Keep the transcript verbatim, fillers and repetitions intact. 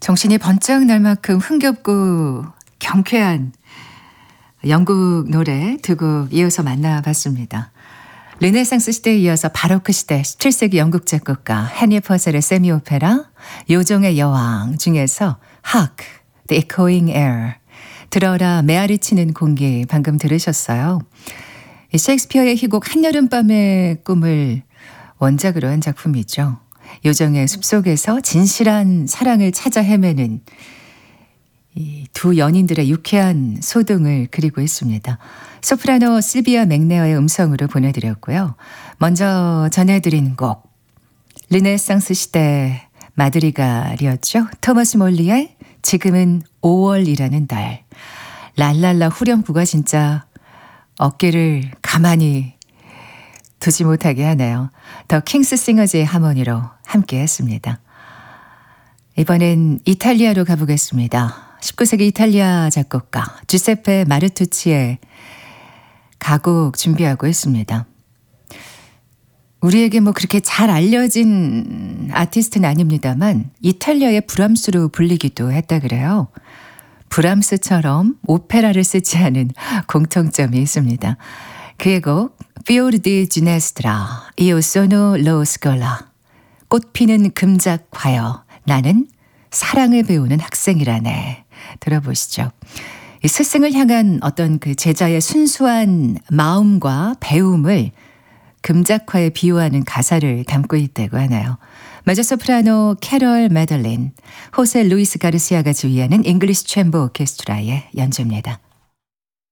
정신이 번쩍 날 만큼 흥겹고 경쾌한 영국 노래 두 곡 이어서 만나봤습니다. 르네상스 시대에 이어서 바로크 시대 십칠 세기 영국 작곡가 헤니 퍼셀의 세미오페라 요정의 여왕 중에서 Hark, the echoing air, 들어라 메아리 치는 공기 방금 들으셨어요. 셰익스피어의 희곡 한여름밤의 꿈을 원작으로 한 작품이죠. 요정의 숲속에서 진실한 사랑을 찾아 헤매는 이 두 연인들의 유쾌한 소동을 그리고 있습니다. 소프라노 실비아 맥네어의 음성으로 보내드렸고요. 먼저 전해드린 곡 르네상스 시대 마드리갈이었죠. 토마스 몰리의 지금은 오월이라는 달. 랄랄라 후렴구가 진짜 어깨를 가만히 두지 못하게 하네요. 더 킹스 싱어즈의 하모니로 함께 했습니다. 이번엔 이탈리아로 가보겠습니다. 십구 세기 이탈리아 작곡가 주세페 마르투치의 가곡 준비하고 있습니다. 우리에게 뭐 그렇게 잘 알려진 아티스트는 아닙니다만 이탈리아의 브람스로 불리기도 했다 그래요. 브람스처럼 오페라를 쓰지 않은 공통점이 있습니다. 그의 곡 Fior di Ginestra, Io sono lo scola. 꽃피는 금작과여, 나는 사랑을 배우는 학생이라네. 들어보시죠. 이 스승을 향한 어떤 그 제자의 순수한 마음과 배움을 금작화에 비유하는 가사를 담고 있다고 하나요. 메조소프라노 캐럴 매들린, 호세 루이스 가르시아가 지휘하는 잉글리시 챔버 오케스트라의 연주입니다.